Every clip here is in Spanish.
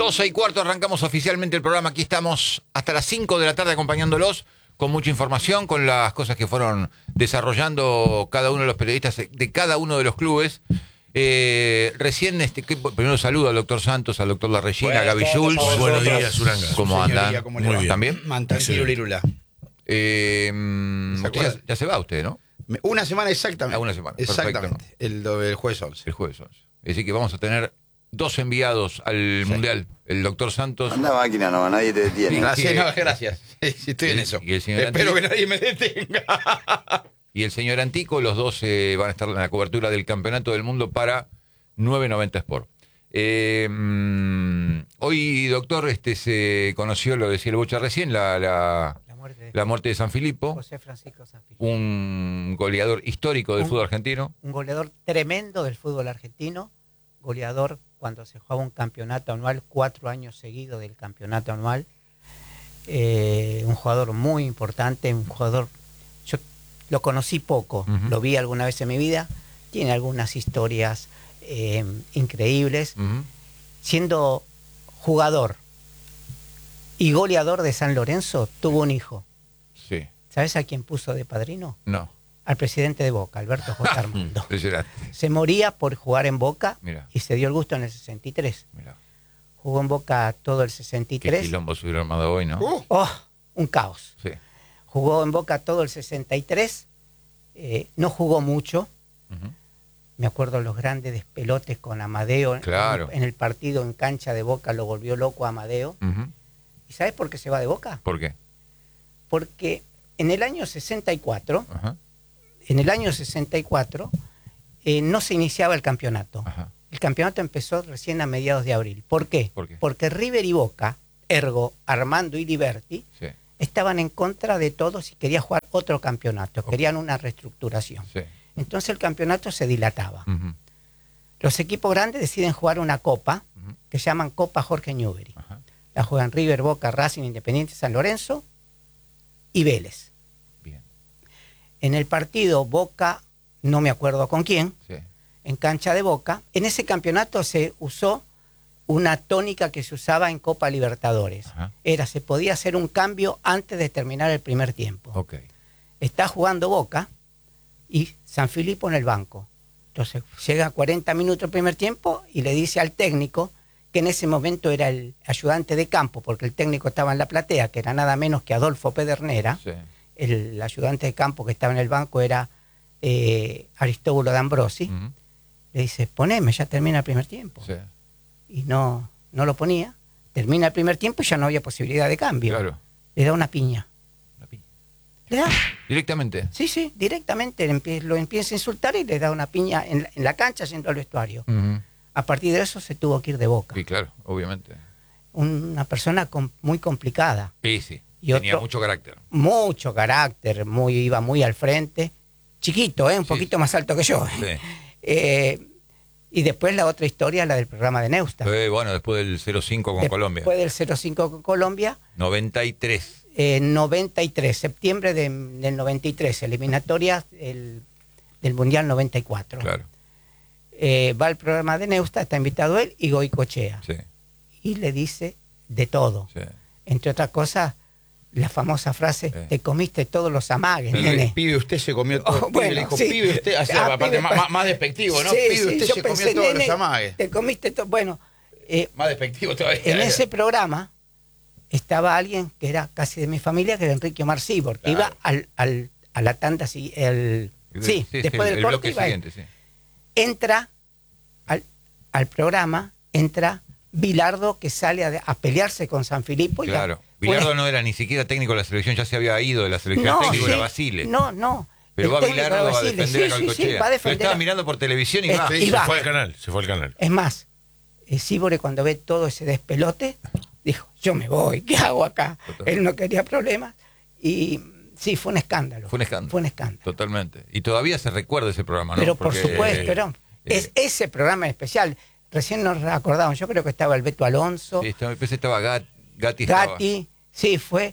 12:15 arrancamos oficialmente el programa. Aquí estamos hasta las 5 de la tarde acompañándolos con mucha información, con las cosas que fueron desarrollando cada uno de los periodistas de cada uno de los clubes. Recién, primero saludo al doctor Santos, al doctor La Regina, a Gaby Schulz. Buenos días, Uranga. ¿Cómo andan? Muy bien. ¿También? Mantanquirulirula. Ya se va usted, ¿no? Una semana exactamente. Una semana. Exactamente. Perfecto. El jueves 11. El jueves 11. Es decir, que vamos a tener 2 enviados al Mundial. El doctor Santos. Anda máquina nomás, nadie te detiene. Gracias, no, gracias. Sí, estoy en eso. Y el señor Espero Antico, que nadie me detenga. y el señor Antico, los dos van a estar en la cobertura del Campeonato del Mundo para 990 Sport. Hoy, doctor, se conoció, lo decía el Bocha recién, la muerte de San Filipo. José Francisco San Filipo. Un goleador histórico del fútbol argentino. Un goleador tremendo del fútbol argentino. Goleador cuando se jugaba un campeonato anual, 4 años seguidos del campeonato anual. Un jugador muy importante, un jugador... Yo lo conocí poco, lo vi alguna vez en mi vida. Tiene algunas historias increíbles. Siendo jugador y goleador de San Lorenzo, tuvo un hijo. Sí. ¿Sabes a quién puso de padrino? No. Al presidente de Boca, Alberto J. Armando. Impresionante. Se moría por jugar en Boca. Mirá. Y se dio el gusto en el 63. Mirá. Jugó en Boca todo el Qué 63. quilombo se hubiera armado hoy, ¿no? ¡Oh! Un caos. Sí. Jugó en Boca todo el 63. No jugó mucho. Me acuerdo los grandes despelotes con Amadeo. Claro. En el partido en cancha de Boca lo volvió loco a Amadeo. ¿Y sabes por qué se va de Boca? ¿Por qué? Porque en el año 64... Ajá. En el año 64 no se iniciaba el campeonato. Ajá. El campeonato empezó recién a mediados de abril. ¿Por qué? ¿Por qué? Porque River y Boca, ergo Armando y Liberty, Sí. estaban en contra de todos y querían jugar otro campeonato. Querían una reestructuración. Sí. Entonces el campeonato se dilataba. Los equipos grandes deciden jugar una copa que llaman Copa Jorge Newbery. Ajá. La juegan River, Boca, Racing, Independiente, San Lorenzo y Vélez. Bien. En el partido Boca, no me acuerdo con quién, Sí. en cancha de Boca, en ese campeonato se usó una tónica que se usaba en Copa Libertadores. Ajá. Se podía hacer un cambio antes de terminar el primer tiempo. Ok. Está jugando Boca y San Filipo en el banco. Entonces llega a 40 minutos el primer tiempo y le dice al técnico, que en ese momento era el ayudante de campo, porque el técnico estaba en la platea, que era nada menos que Adolfo Pedernera. Sí. El ayudante de campo que estaba en el banco era Aristóbulo D'Ambrosi. Le dice, poneme, ya termina el primer tiempo. Sí. Y no lo ponía. Termina el primer tiempo y ya no había posibilidad de cambio. Claro. Le da una piña. Una piña. ¿Le da? Directamente. Sí, directamente lo empieza a insultar y le da una piña en la cancha yendo al vestuario. A partir de eso se tuvo que ir de Boca. Sí, claro, obviamente. Una persona muy complicada. Sí. Y Tenía otro- mucho carácter. Mucho carácter, iba muy al frente. Chiquito, un poquito más alto que yo. Sí. Y después la otra historia, la del programa de Neustadt. Bueno, después del 0-5 con Colombia. Después del 0-5 con Colombia, 93. 93, septiembre del 93, eliminatoria del Mundial 94. Claro. Va al programa de Neustadt, está invitado él y Goicoechea. Sí. Y le dice de todo. Sí. Entre otras cosas, la famosa frase, Sí. te comiste todos los amagues, El nene. pibe usted se comió todo. Oh, bueno, le dijo, sí. pibe usted, aparte pibe, más despectivo, ¿no? Sí, Pibe usted yo se pensé, comió todos nene, los amagues. te comiste todo. Bueno, Más despectivo todavía. en ese programa estaba alguien que era casi de mi familia, que era Enrique Omar Sibor, que Claro. iba a la tanda, después del corte bloque iba. siguiente, sí. Entra al programa, entra Bilardo, que sale a pelearse con San Filipo. Claro. Fue Bilardo una- no era ni siquiera técnico de la selección, ya se había ido de la selección. No, El técnico sí. era Basile. No. Pero El va técnico era Bilardo a Basile. defender a Sí, Calcochea. va a Lo defender estaba a- mirando por televisión y Es- va. y Se va. fue al canal. Es más, Sibore cuando ve todo ese despelote, dijo, yo me voy, ¿qué hago acá? Total. Él no quería problemas. Y sí, fue un escándalo. Fue un escándalo. Fue un escándalo. Totalmente. Y todavía se recuerda ese programa, ¿no? Pero por Porque, supuesto, es ese programa en especial. Recién nos acordaban, yo creo que estaba el Beto Alonso, Sí, estaba Gatti. Estaba. Gatti, sí, fue.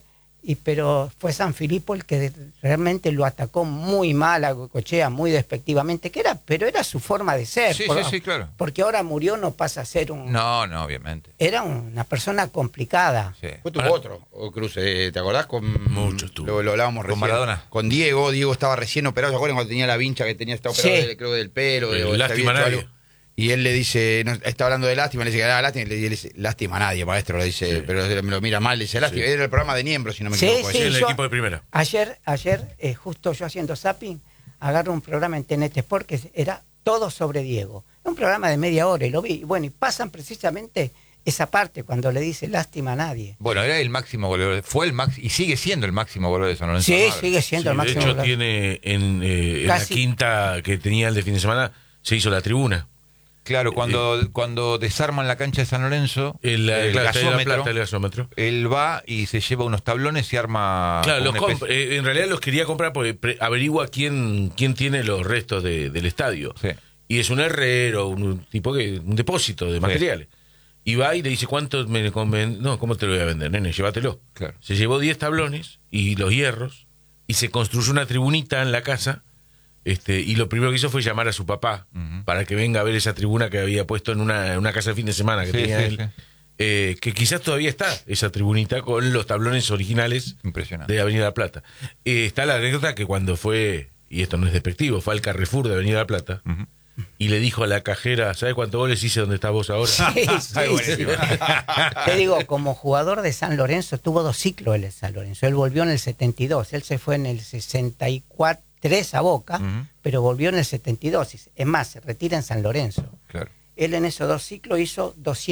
pero fue Sanfilippo el que realmente lo atacó muy mal a Goicoechea, muy despectivamente, pero era su forma de ser. Sí, claro. Porque ahora murió, no pasa a ser un... No, obviamente. Era una persona complicada. Sí. Después tuvo otro, Cruz, ¿te acordás? Muchos tuvo. Lo hablábamos Con recién. Maradona. Con Diego estaba recién operado, ¿se acuerdan cuando tenía la vincha que tenía, estaba operado, Sí. creo, del pelo? Lástima a nadie. Y él le dice, está hablando de lástima, le dice que era lástima, y le dice, lástima a nadie, maestro, le dice, Sí. pero me lo mira mal, le dice, lástima. Sí. Era el programa de Niembro, si no me Sí, equivoco. sí. Sí, el yo- equipo de primera. Ayer justo yo haciendo zapping, agarro un programa en TNT Sport que era todo sobre Diego. Un programa de media hora y lo vi. Y bueno, y pasan precisamente esa parte cuando le dice lástima a nadie. Bueno, era el máximo goleador, fue el máximo, y sigue siendo el máximo goleador de San Lorenzo. Sí, de Almagro. sigue siendo Sí, el de máximo. hecho, goleador. tiene en la Casi. quinta que tenía el de fin de semana, se hizo la tribuna. Claro, cuando desarman la cancha de San Lorenzo, El el claro, está en La gasómetro, Plata, el gasómetro. él va y se lleva unos tablones y arma... Claro, una especie- en realidad los quería comprar porque averigua quién tiene los restos del estadio. Sí. Y es un herrero, un tipo un depósito de materiales. Y va y le dice, ¿cuánto me conven? No, ¿cómo te lo voy a vender, nene? Llévatelo. Claro. Se llevó 10 tablones y los hierros y se construyó una tribunita en la casa. Y lo primero que hizo fue llamar a su papá para que venga a ver esa tribuna que había puesto en una casa de fin de semana que Sí, tenía sí, él. Que quizás todavía está esa tribunita con los tablones originales Impresionante. de Avenida La Plata. Está la anécdota que cuando fue, y esto no es despectivo, fue al Carrefour de Avenida La Plata Ujú. y le dijo a la cajera, ¿sabes cuántos goles hice donde estás vos ahora? Sí, sí, Ay, sí. buenísimo. Te digo, como jugador de San Lorenzo, tuvo 2 ciclos él en San Lorenzo. Él volvió en el 72, él se fue en el 64 a Boca, Ujú. pero volvió en el 72. Es más, se retira en San Lorenzo. Claro. Él en esos 2 ciclos hizo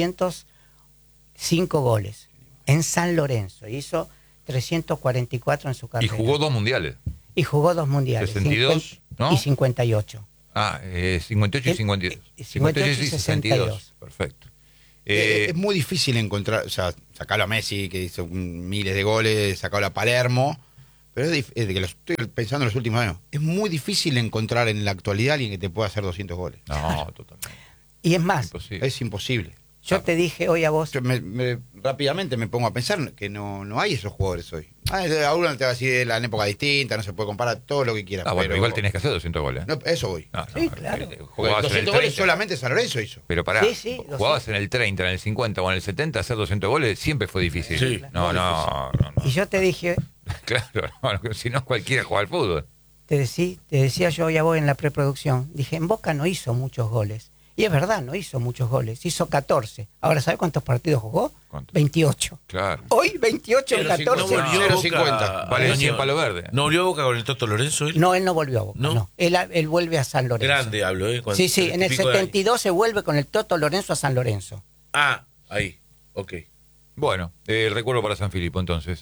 205 goles en San Lorenzo. Hizo 344 en su Y carrera. jugó 2 mundiales. Y jugó 2 mundiales. 62, ¿no? Y 58. 58 y 52. 58 y 62. Perfecto. Es muy difícil encontrar, o sea, sacarlo a Messi, que hizo miles de goles, sacarlo a Palermo, pero es que lo estoy pensando en los últimos años. Es muy difícil encontrar en la actualidad alguien que te pueda hacer 200 goles. No, totalmente. Y es más, Imposible. Es imposible. yo te dije hoy a vos, Yo rápidamente me pongo a pensar que no hay esos jugadores hoy. A uno te va a decir la época distinta, no se puede comparar todo lo que quieras. Ah, bueno, pero igual tenés que hacer 200 goles. No, eso voy. No, Sí, claro. Jugabas en el 200 goles 30. solamente San Lorenzo hizo. Pero pará, Sí, sí, jugabas en el 30, en el 50 o en el 70, hacer 200 goles siempre fue difícil. Sí. No. y yo te dije, Claro, no, si no cualquiera juega al fútbol. te decía yo hoy a vos en la preproducción, dije, en Boca no hizo muchos goles. Y es verdad, no hizo muchos goles, hizo 14. Ahora, ¿sabe cuántos partidos jugó? ¿Cuántos? 28. Claro. Hoy 28 en Pero 14. No volvió a 0.50. Boca, Valencia en año- Palo Verde. ¿No volvió a Boca con el Toto Lorenzo él? No, él no volvió a Boca. ¿No? No. Él vuelve a San Lorenzo. Grande hablo, ¿eh? Sí, sí, en el 30 y pico de años. 72 se vuelve con el Toto Lorenzo a San Lorenzo. Ah, ahí, ok. Bueno, recuerdo para San Filipo entonces.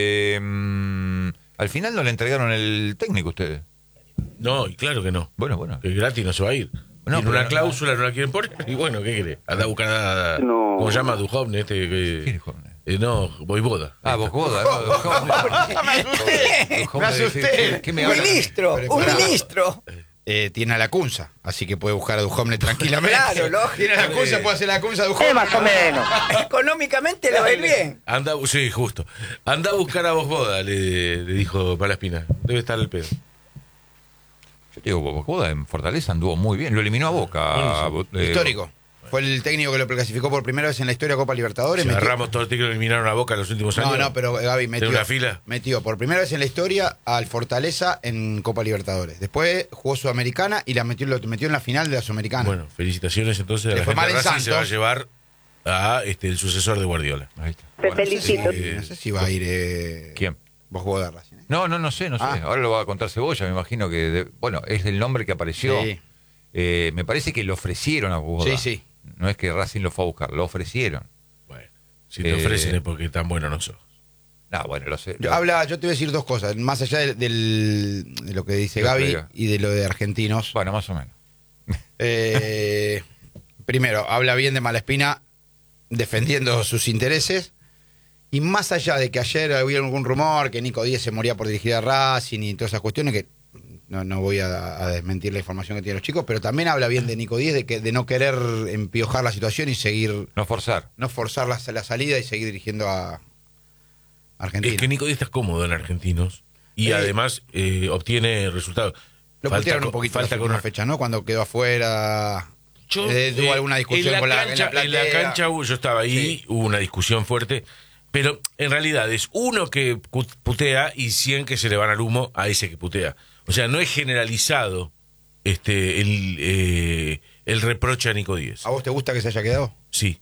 Al final no le entregaron el técnico a ustedes. No, y claro que no. Bueno. Que gratis no se va a ir. No, Tiene pero una no- cláusula, no la quieren poner. Y bueno, ¿qué querés? Anda a buscar a... No. ¿Cómo se llama? Duhovne, este que... ¿Quién es joven? No, Voivoda. Ah, vos Goda, ¿no? Me asusté. ¿Qué me Un habla? ministro, Pero un pará. ministro. Tiene a la Cunza, así que puede buscar a Duhovne tranquilamente. Claro, lógico. Tiene a la Cunza, puede hacer la Cunza a Duhovne. más o menos. Económicamente le va a ir bien. Anda, sí, justo. Anda a buscar a Voivoda, le dijo Palaspina. Debe estar el pedo. Yo te digo, vos Goda en Fortaleza anduvo muy bien. Lo eliminó a Boca. Histórico. Fue el técnico que lo clasificó por primera vez en la historia de Copa Libertadores. Si Metió- agarramos todo el ticket que eliminaron a Boca en los últimos años. No, pero Gaby metió. una fila? Metió por primera vez en la historia al Fortaleza en Copa Libertadores. Después jugó Sudamericana y lo metió en la final de la Sudamericana. Bueno, felicitaciones entonces a Le la fue gente mal de en Racing. Se va a Santos. llevar a el sucesor de Guardiola. Ahí está. Te Bueno, felicito. No sé si va a ir. ¿Quién? Vos jugó de Racing. No sé. Ah. Ahora lo va a contar Cebolla, me imagino que... bueno, es el nombre que apareció. Sí. Me parece que lo ofrecieron a Goda. Sí, sí. No es que Racing lo fue a buscar, lo ofrecieron. Bueno, si te ofrecen es porque tan bueno no sos. No, bueno, lo sé. Yo te voy a decir dos cosas, más allá de lo que dice Lo que Gaby diga. y de lo de argentinos. Bueno, más o menos. Primero, habla bien de Malaspina defendiendo sus intereses. Y más allá de que ayer había algún rumor que Nico Díez se moría por dirigir a Racing y todas esas cuestiones, que no voy a desmentir la información que tienen los chicos, pero también habla bien de Nico Díez de no querer empiojar la situación y seguir, No forzar. no forzar la salida y seguir dirigiendo a Argentina. Es que Nico Díaz está cómodo en Argentinos y además obtiene resultados. Lo putearon un poquito falta en con una fecha, ¿no? Cuando quedó afuera. Tuvo alguna discusión con la en la cancha yo estaba ahí, Sí. hubo una discusión fuerte, pero en realidad es uno que putea y 100 que se le van al humo a ese que putea. O sea, no es generalizado el reproche a Nico Díaz. ¿A vos te gusta que se haya quedado? Sí,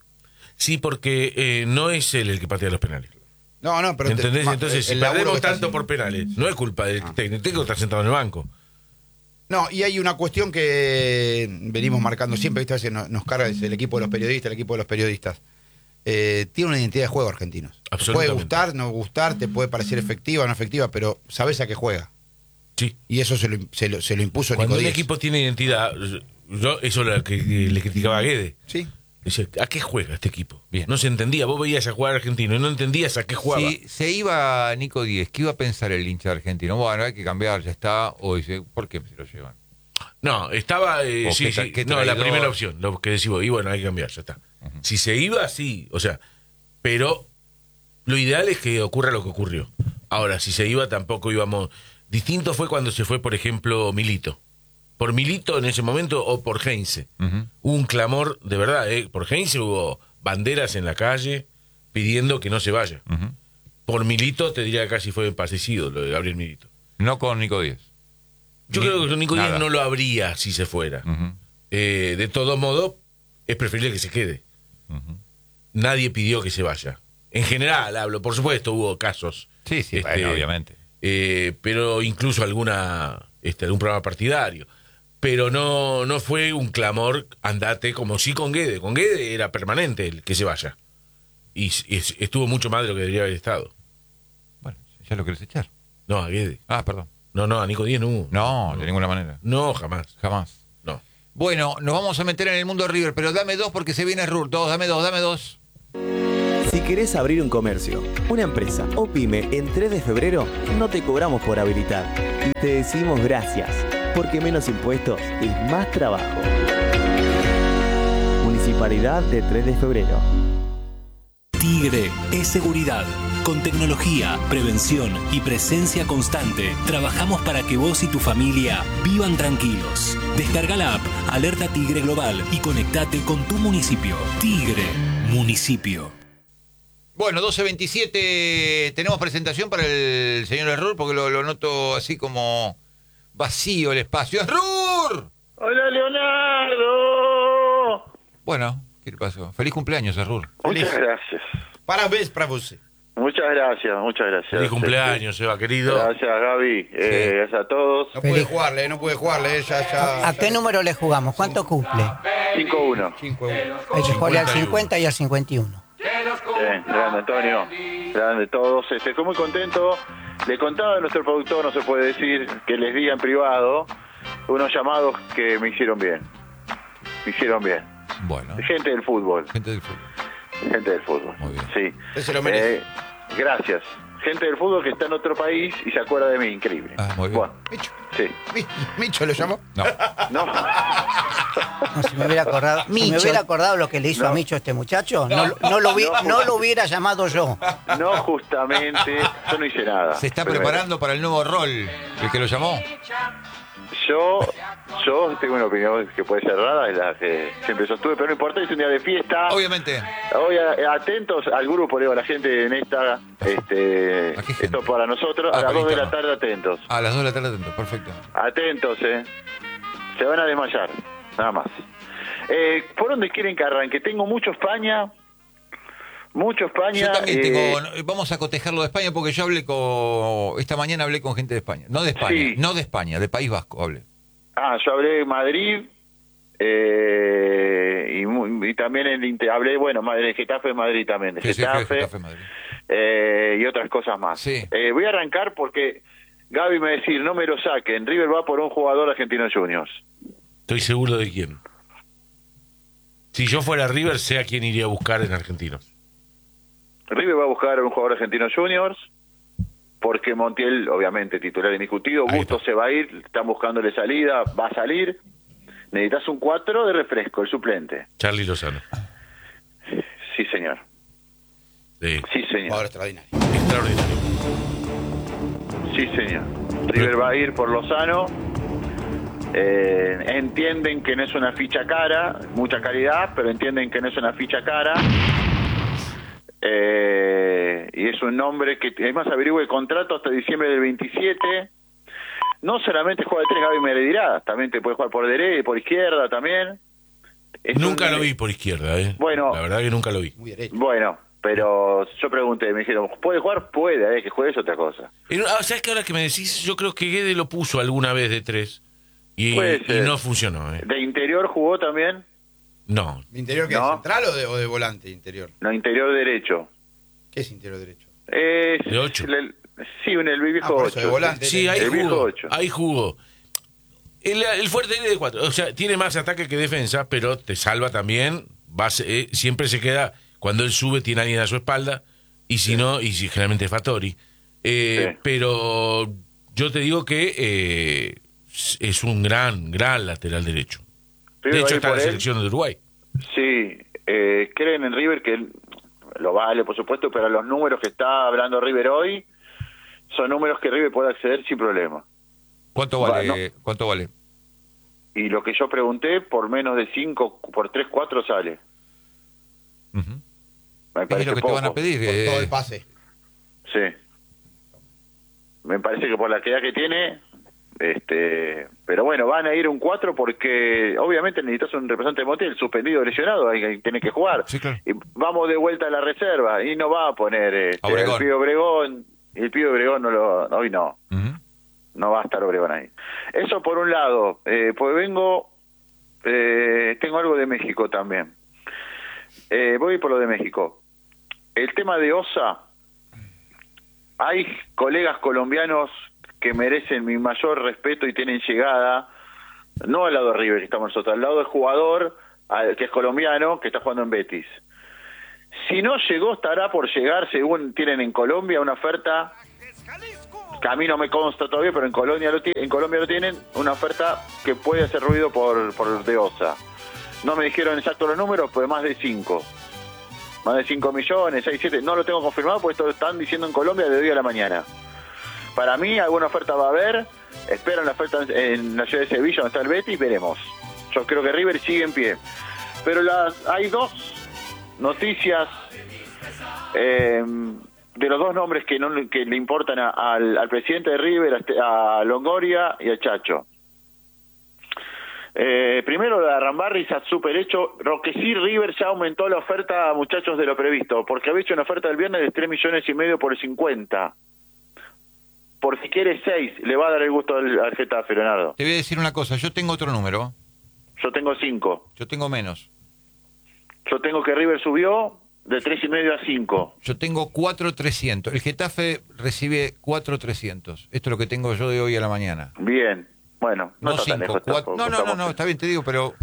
porque no es él el que patea los penales. No, pero ¿Entendés? Entonces, si el laburo perdemos que está tanto por penales, no es culpa del técnico. El técnico está sentado en el banco. No, y hay una cuestión que venimos marcando siempre, ¿viste? A veces nos carga el equipo de los periodistas. Tiene una identidad de juego Argentinos. Te puede Absolutamente. gustar, no gustar, te puede parecer efectiva o no efectiva, pero sabes a qué juega. Sí. Y eso se lo impuso Cuando Nico un Díaz. equipo tiene identidad, yo eso es lo que le criticaba a Guede. Sí. Dice, ¿a qué juega este equipo? Bien. No se entendía, vos veías a jugar argentino y no entendías a qué jugaba. Si se iba Nico Díez, ¿qué iba a pensar el hincha argentino? Bueno, hay que cambiar, ya está. O dice, ¿por qué se lo llevan? No, estaba, O sí, qué no, la traidor. primera opción, lo que decís vos, y bueno, hay que cambiar, ya está. Si se iba, sí, o sea, pero lo ideal es que ocurra lo que ocurrió. Ahora, si se iba, tampoco íbamos... Distinto fue cuando se fue, por ejemplo, Milito. Por Milito en ese momento o por Heinze. Hubo un clamor, de verdad, por Heinze hubo banderas en la calle pidiendo que no se vaya. Por Milito te diría que casi fue parecido lo de Gabriel Milito. No con Nico Díez. Yo creo que Nico Díaz nada. no lo habría si se fuera. De todo modo, es preferible que se quede. Nadie pidió que se vaya. En general hablo, por supuesto hubo casos. Sí, bueno, obviamente. Pero incluso algún programa partidario. Pero no fue un clamor, andate, como sí con Guede. Con Guede era permanente el que se vaya. Y estuvo mucho más de lo que debería haber estado. Bueno, ya lo querés echar. No, a Guede. Ah, perdón. No, a Nico Díaz no. No, de ninguna manera. No, jamás. Jamás. No. Bueno, nos vamos a meter en el mundo River, pero dame dos porque se viene Rur. Dame dos. Si querés abrir un comercio, una empresa o pyme en 3 de febrero, no te cobramos por habilitar. Y te decimos gracias, porque menos impuestos es más trabajo. Municipalidad de 3 de febrero. Tigre es seguridad. Con tecnología, prevención y presencia constante, trabajamos para que vos y tu familia vivan tranquilos. Descarga la app Alerta Tigre Global y conectate con tu municipio. Tigre, municipio. Bueno, 12:27, tenemos presentación para el señor Errur, porque lo noto así como vacío el espacio. ¡Errur! Hola, Leonardo. Bueno, ¿qué le pasó? Feliz cumpleaños, Errur. Muchas gracias. Parabéns para vos. Muchas gracias. Feliz cumpleaños, Eva, querido. Gracias, Gaby. Gracias a todos. No pude jugarle, ya. ¿A qué número le jugamos? ¿Cuánto cumple? 5-1. 5-1. Hay que jugarle al 51. 50 y al 51. Bien, grande Antonio. Grande todos. Estoy muy contento. Le contaba a nuestro productor, no se puede decir, que les diga en privado unos llamados que me hicieron bien. Bueno, Gente del fútbol. gente del fútbol. Muy bien. Sí. Usted se lo merece. Gracias. Gente del fútbol que está en otro país y se acuerda de mí. Increíble. Ah, muy bien. Bueno, Micho. sí. ¿Micho lo llamó? No, No. No, si me hubiera acordado lo que le hizo a Micho este muchacho, no lo hubiera llamado yo. No, justamente, yo no hice nada. se está Primero. preparando para el nuevo rol, el que lo llamó. Yo tengo una opinión que puede ser rara, es la que siempre sostuve, pero no importa, es un día de fiesta. Obviamente. Hoy atentos al grupo, le digo a la gente en esta, ¿A qué gente? esto para nosotros, Ah, a las para 2 de la interno. tarde atentos. A las 2 de la tarde, atento. Perfecto. Atentos, se van a desmayar, nada más. ¿Por dónde quieren que arranque? Tengo mucho España. Yo también vamos a cotejarlo de España porque yo esta mañana hablé con gente de España. No de España, Sí. no de España, de País Vasco hablé. Yo hablé de Madrid y también hablé, Madrid, Getafe de Madrid también, de Sí, sí, Getafe, Madrid. y otras cosas más. Sí. Voy a arrancar porque Gaby me decía, no me lo saquen, River va por un jugador de Argentinos Juniors. Estoy seguro de quién. Si yo fuera River, sé a quién iría a buscar en Argentinos. River va a buscar a un jugador de Argentinos Juniors, porque Montiel, obviamente, titular indiscutido, Ahí Bustos está. se va a ir, están buscándole salida, va a salir. Necesitas un 4 de refresco, el suplente. Charlie Lozano. Sí, señor. Sí. Sí, señor. Jugador extraordinario. extraordinario. Sí, señor. River va a ir por Lozano. Entienden que no es una ficha cara, mucha calidad, pero entienden que no es una ficha cara. Y es un nombre que, además, averigüe el contrato hasta diciembre del 27. No solamente juega de tres, Gaby me le dirá, también te puede jugar por derecha, por izquierda también. Nunca lo vi por izquierda, Bueno, la verdad que nunca lo vi. Muy derecho. Bueno, pero yo pregunté, me dijeron, ¿puede jugar? Puede, que juegue es otra cosa. ¿Sabes que ahora que me decís? Yo creo que Guede lo puso alguna vez de 3 y no funcionó. ¿De interior jugó también? No. ¿De interior qué? No. ¿Central o de volante interior? No, interior derecho. ¿Qué es interior derecho? De 8. Sí, en el viejo por eso, 8. de volante. Sí, ahí El viejo jugó. 8. Ahí jugó. El fuerte es de 4. O sea, tiene más ataque que defensa, pero te salva también. Siempre se queda, cuando él sube, tiene a alguien a su espalda. Y si no, y si generalmente es Fattori. Pero yo te digo que es un gran lateral derecho. Pero De hecho, ahí está en por la él, selección de Uruguay. Sí, creen en River que lo vale, por supuesto, pero los números que está hablando River hoy son números que River puede acceder sin problema. ¿Cuánto vale? No. ¿Cuánto vale? Y lo que yo pregunté, por menos de 5, por 3, 4 sale. Ujú. Me Es parece lo que poco. te van a pedir. Por todo el pase. Sí. Me parece que por la calidad que tiene, pero bueno, van a ir un 4 porque obviamente necesitas un representante de Montiel, suspendido, lesionado, ahí tiene que jugar. Sí, claro. Y vamos de vuelta a la reserva y no va a poner Obregón. el Pío Obregón, y el Pío Obregón hoy no. Ujú. No va a estar Obregón ahí. Eso por un lado. Pues tengo algo de México también. Voy por lo de México. El tema de Osa, hay colegas colombianos que merecen mi mayor respeto y tienen llegada, no al lado de River, que estamos nosotros, al lado del jugador, que es colombiano, que está jugando en Betis. Si no llegó, estará por llegar, según tienen en Colombia, una oferta que a mí no me consta todavía, pero en Colombia lo tienen, una oferta que puede hacer ruido por de Osa. No me dijeron exacto los números, pues más de 5. Más de 5 millones, 6, 7, no lo tengo confirmado, porque esto lo están diciendo en Colombia de hoy a la mañana. Para mí, alguna oferta va a haber, esperan la oferta en la ciudad de Sevilla, donde está el Betis, veremos. Yo creo que River sigue en pie. Pero hay dos noticias de los dos nombres que le importan al presidente de River, a Longoria y a Chacho. Primero la de Arambarri está súper hecho. Lo que sí, River ya aumentó la oferta, muchachos, de lo previsto, porque había hecho una oferta el viernes de 3,5 millones por 50. Por si quiere 6, le va a dar el gusto al Getafe, Leonardo. Te voy a decir una cosa, yo tengo otro número. Yo tengo 5. Yo tengo menos. Yo tengo que River subió de 3,5 a 5. Yo tengo 4,300. El Getafe recibe 4,300. Esto es lo que tengo yo de hoy a la mañana. Bien. Bueno, no está tan 5, lejos 4. tampoco. No, está bien, te digo, pero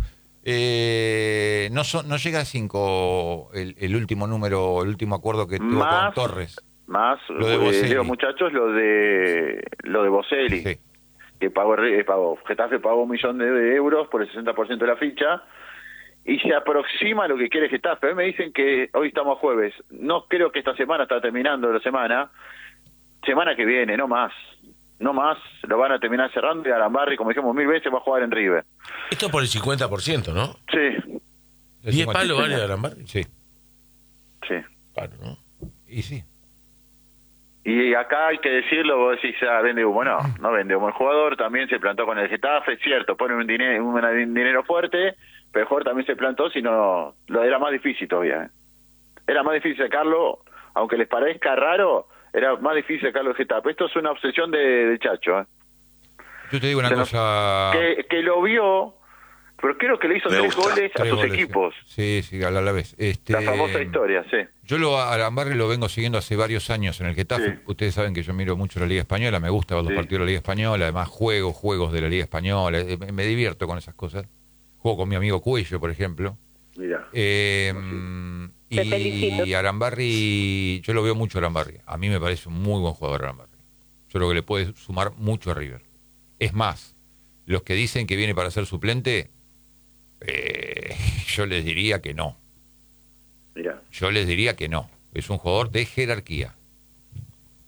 no llega a 5 el último número, el último acuerdo que tuvo con Torres. Más, Lo de Boselli. digo, muchachos, lo de Boselli. Sí. Que Getafe pagó 1 millón de euros por el 60% de la ficha y se aproxima a lo que quiere Getafe. A mí me dicen que hoy estamos jueves, no creo que esta semana, está terminando la semana que viene, no más, lo van a terminar cerrando y Arambarri, como dijimos 1000 veces, va a jugar en River. Esto por el 50%, ¿no? Sí, 10 palos vale Arambarri. Sí. Claro, ¿no? Y sí. Y acá hay que decirlo, vos decís, vende humo, no vende humo. El jugador también se plantó con el Getafe, es cierto, pone un dinero fuerte, pero el jugador también se plantó, sino lo era más difícil todavía. Era más difícil sacarlo, aunque les parezca raro, era más difícil sacarlo del Getafe. Esto es una obsesión de Chacho. Yo te digo una cosa. Que lo vio, pero creo que le hizo 3 goles a sus equipos. Sí, a la vez. La famosa historia, sí. Yo a Arambarri lo vengo siguiendo hace varios años en el Getafe. Sí. Ustedes saben que yo miro mucho la Liga Española, me gusta ver los partidos de la Liga Española, además juegos de la Liga Española, me divierto con esas cosas. Juego con mi amigo Cuello, por ejemplo. Mira. Y Arambarri, yo lo veo mucho a Arambarri. A mí me parece un muy buen jugador Arambarri. Yo creo que le puede sumar mucho a River. Es más, los que dicen que viene para ser suplente, yo les diría que no. Mira. Yo les diría que no. Es un jugador de jerarquía.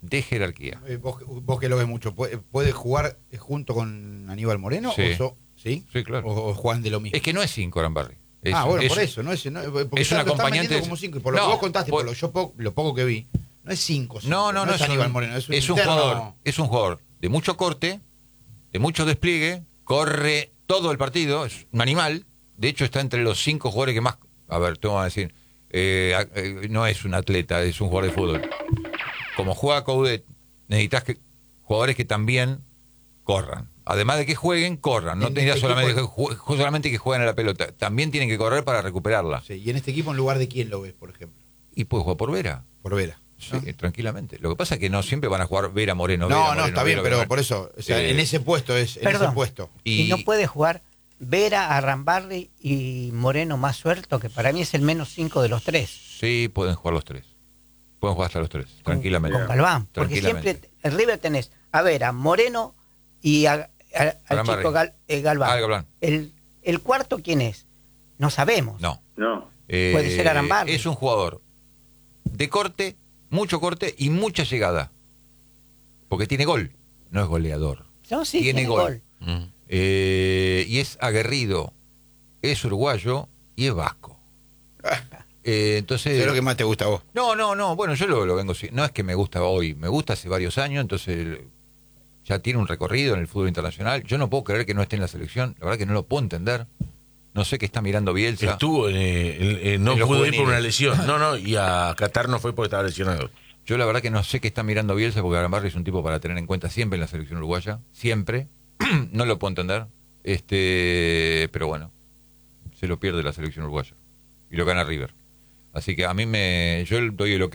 de jerarquía. Vos que lo ves mucho, ¿puede jugar junto con Aníbal Moreno? Sí. ¿Sí? Sí, claro. ¿O juegan de lo mismo? Es que no es 5 Arambarri. Bueno, por eso. No es, porque es un lo están acompañante vendiendo como 5. Y por lo que vos contaste, por lo poco que vi, no es 5. No es Aníbal Moreno. Es un jugador. Es un jugador de mucho corte, de mucho despliegue, corre todo el partido, es un animal. De hecho, está entre los 5 jugadores que más. A ver, te voy a decir. No es un atleta, es un jugador de fútbol. Como juega Coudet, necesitas jugadores que también corran. Además de que jueguen, corran. No necesitas solamente que jueguen a la pelota. También tienen que correr para recuperarla. Sí. ¿Y en este equipo en lugar de quién lo ves, por ejemplo? Y puede jugar por Vera. Por Vera. Sí, tranquilamente. Lo que pasa es que no siempre van a jugar Vera Moreno. Está bien, pero por eso, o sea, en ese puesto es. Perdón. En ese puesto. Y no puede jugar Vera, Arambarri y Moreno más suelto, que para mí es el menos 5 de los 3. Sí, pueden jugar los 3. Pueden jugar hasta los 3, tranquilamente. Con Galván. Porque siempre en River tenés a Vera, Moreno y al chico Galván. El cuarto, ¿quién es? No sabemos. No. Puede ser Arambarri. Es un jugador de corte, mucho corte y mucha llegada. Porque tiene gol. No es goleador. No, sí, tiene gol. Y es aguerrido, es uruguayo y es vasco. Entonces, ¿qué es lo que más te gusta a vos? No, bueno, yo lo vengo, no es que me gusta hoy, me gusta hace varios años, entonces ya tiene un recorrido en el fútbol internacional. Yo no puedo creer que no esté en la selección, la verdad que no lo puedo entender. No sé qué está mirando Bielsa. Estuvo no pudo ir por una lesión. Y a Qatar no fue porque estaba lesionado. Yo la verdad que no sé qué está mirando Bielsa, porque Arambarri es un tipo para tener en cuenta siempre en la selección uruguaya, siempre. No lo puedo entender, pero bueno, se lo pierde la selección uruguaya y lo gana River. Así que a mí yo doy el ok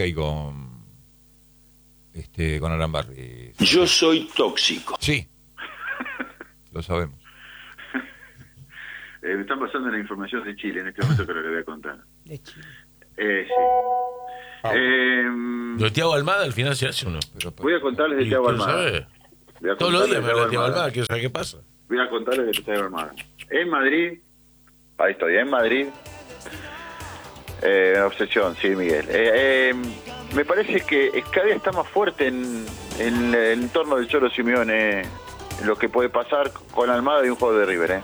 con Arambarri. Yo soy tóxico. Sí, lo sabemos. Me están pasando la información de Chile en este momento que lo voy a contar. De Chile. Sí. ¿Lo de Thiago Almada al final se hace o no? Voy a contarles de Thiago Almada. Todos los días me habla de Thiago Almada, quiero saber qué pasa. Voy a contarles de Thiago Almada. En Madrid, ahí estoy, en Madrid, obsesión, sí, Miguel. Me parece que cada día está más fuerte en el entorno del Cholo Simeone lo que puede pasar con Almada y un juego de River.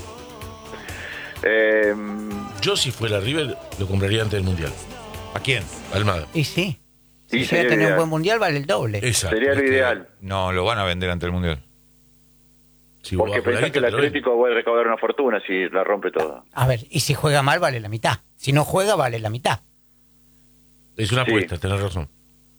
Yo si fuera River lo compraría antes del Mundial. ¿A quién? Almada. Y sí. Si sería llega a tener ideal. un buen mundial, vale el doble. Exacto. Sería lo ideal. No, lo van a vender ante el Mundial. Si Porque pensás que el Atlético va a recaudar una fortuna si la rompe toda. A ver, y si juega mal, vale la mitad. Si no juega, vale la mitad. Es una apuesta, tenés razón.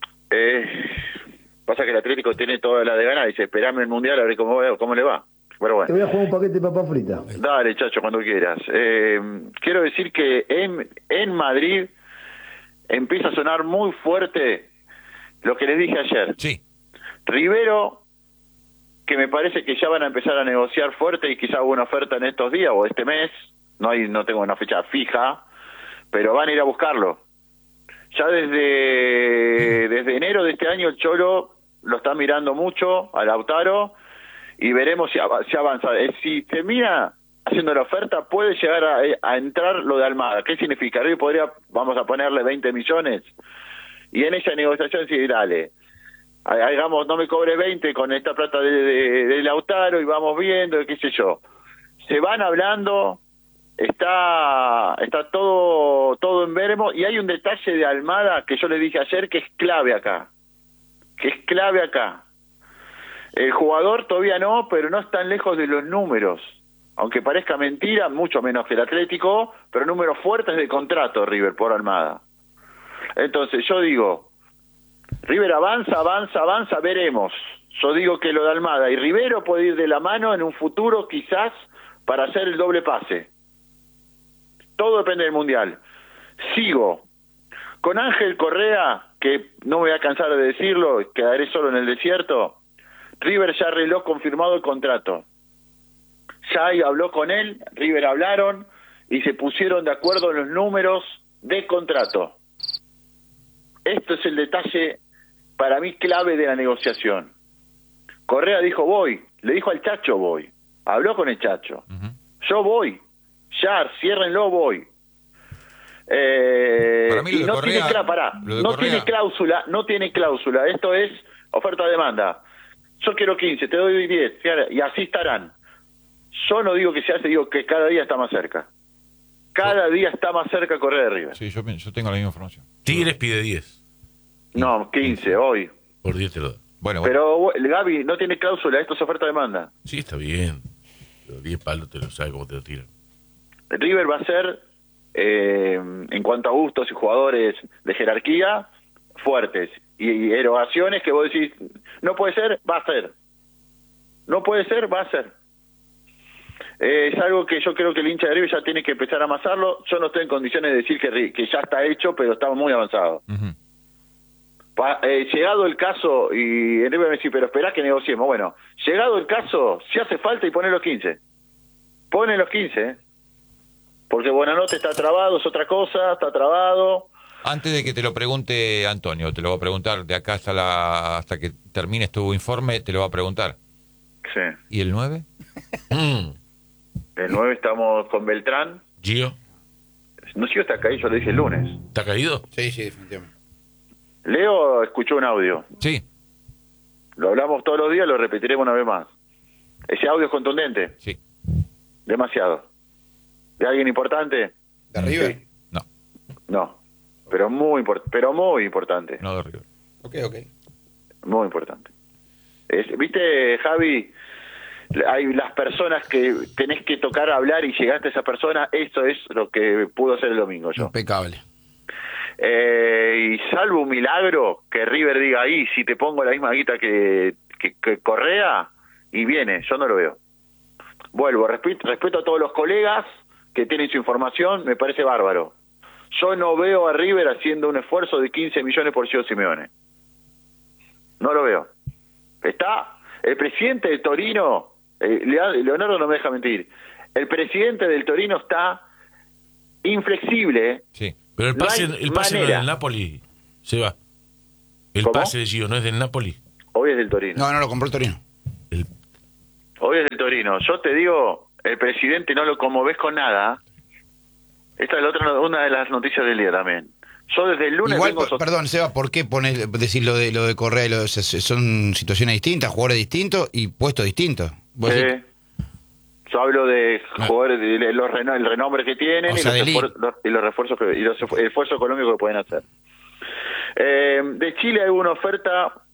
Pasa que el Atlético tiene toda la de ganar. Dice, esperame el Mundial a ver cómo le va. Pero bueno. Te voy a jugar un paquete de papas fritas. Dale, chacho, cuando quieras. Quiero decir que en Madrid empieza a sonar muy fuerte lo que les dije ayer. Sí. Rivero, que me parece que ya van a empezar a negociar fuerte y quizá hubo una oferta en estos días o este mes. No tengo una fecha fija, pero van a ir a buscarlo. Ya desde enero de este año el Cholo lo está mirando mucho a Lautaro y veremos si avanza. Si termina haciendo la oferta, puede llegar a entrar lo de Almada. ¿Qué significa? Hoy vamos a ponerle 20 millones y en esa negociación sí, dale, digamos, no me cobre 20 con esta plata de Lautaro y vamos viendo, qué sé yo. Se van hablando, está todo en veremos y hay un detalle de Almada que yo le dije ayer que es clave acá. El jugador todavía no, pero no es tan lejos de los números. Aunque parezca mentira, mucho menos que el Atlético, pero números fuertes de contrato River por Almada. Entonces yo digo, River avanza, veremos. Yo digo que lo de Almada y Rivero puede ir de la mano en un futuro quizás para hacer el doble pase. Todo depende del Mundial. Sigo. Con Ángel Correa, que no me voy a cansar de decirlo, quedaré solo en el desierto, River ya arregló confirmado el contrato. Ya habló con él, River hablaron y se pusieron de acuerdo en los números de contrato. Esto es el detalle para mí clave de la negociación. Correa dijo voy, le dijo al Chacho voy, habló con el Chacho. Yo voy, ya, ciérrenlo, voy. Para mí y no tiene cláusula, esto es Oferta-demanda. Yo quiero 15, te doy 10, y así estarán. Yo no digo que se hace, digo que cada día está más cerca. Cada día está más cerca correr de River. Sí, yo tengo la misma información. Tigres pide 10. No, 15, hoy. Por 10 te lo da. Bueno. Pero el Gaby no tiene cláusula, esto es oferta-demanda. Sí, está bien. Pero 10 palos te lo sabe cómo te lo tiran. River va a ser, en cuanto a gustos y jugadores de jerarquía, fuertes. Y erogaciones que vos decís, no puede ser, va a ser. No puede ser, va a ser. Es algo que yo creo que el hincha de River ya tiene que empezar a amasarlo. Yo no estoy en condiciones de decir que ya está hecho, pero está muy avanzado. Llegado el caso, y el River me dice, pero esperá que negociemos. Bueno, llegado el caso, si hace falta, y pone los 15. Pone los 15, porque Buenanote está trabado, es otra cosa, está trabado. Antes de que te lo pregunte Antonio, te lo voy a preguntar de acá hasta que termines tu informe, te lo voy a preguntar. Sí. ¿Y el 9? El 9 estamos con Beltrán. ¿Gio? No, Gio está caído, yo lo dije el lunes. ¿Está caído? Sí, definitivamente. Leo escuchó un audio. Sí. Lo hablamos todos los días, lo repetiremos una vez más. ¿Ese audio es contundente? Sí. Demasiado. ¿De alguien importante? ¿De River? Sí. No. No. Pero muy importante. No de River. Ok. Muy importante. ¿Viste, Javi? Hay las personas que tenés que tocar, hablar y llegaste a esa persona. Eso es lo que pudo hacer el domingo yo. Impecable. Y salvo un milagro que River diga ahí, si te pongo la misma guita que Correa, y viene, yo no lo veo. Vuelvo, respeto a todos los colegas que tienen su información, me parece bárbaro. Yo no veo a River haciendo un esfuerzo de 15 millones por Gio Simeone. No lo veo. Está el presidente de Torino, Leonardo no me deja mentir, el presidente del Torino está inflexible. Sí. Pero el pase no es del Napoli, se va. El ¿Cómo? pase de Gio no es del Napoli. Hoy es del Torino. No lo compró el Torino. Hoy es del Torino. Yo te digo, el presidente no lo conmoves con nada. Esta es una de las noticias del día también. Yo desde el lunes Igual, vengo... perdón, Seba, ¿por qué decir lo de Correa y son situaciones distintas, jugadores distintos y puestos distintos? ¿Vos decís? Yo hablo de jugadores, el renombre que tienen, O y sea, los refuerzos el esfuerzo económico que pueden hacer. De Chile hay una oferta